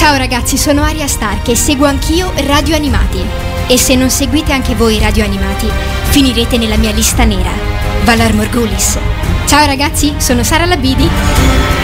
Ciao ragazzi, sono Arya Stark e seguo anch'io Radio Animati. E se non seguite anche voi Radio Animati, finirete nella mia lista nera. Valar Morghulis. Ciao ragazzi, sono Sara Labidi.